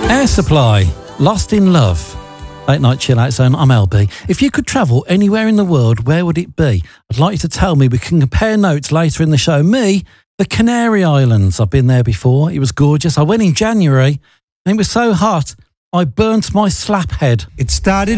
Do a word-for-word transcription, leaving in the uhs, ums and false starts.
Air Supply, Lost in Love. Late Night Chill Out Zone, I'm L B. If you could travel anywhere in the world, where would it be? I'd like you to tell me. We can compare notes later in the show. Me, the Canary Islands. I've been there before. It was gorgeous. I went in January and it was so hot, I burnt my slap head. It started